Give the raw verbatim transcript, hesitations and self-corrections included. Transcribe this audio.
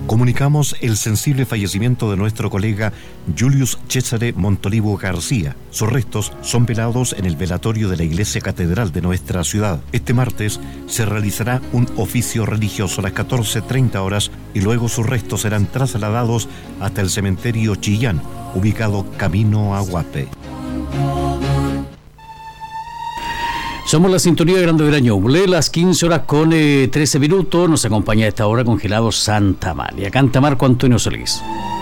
Comunicamos el sensible fallecimiento de nuestro colega Julius Cesare Montolivo García. Sus restos son velados en el velatorio de la Iglesia Catedral de nuestra ciudad. Este martes se realizará un oficio religioso a las catorce treinta horas y luego sus restos serán trasladados hasta el cementerio Chillán, ubicado camino a Guape. Somos la sintonía de Grande Veraño, las quince horas con eh, trece minutos. Nos acompaña a esta hora congelado Santa Amalia. Canta Marco Antonio Solís.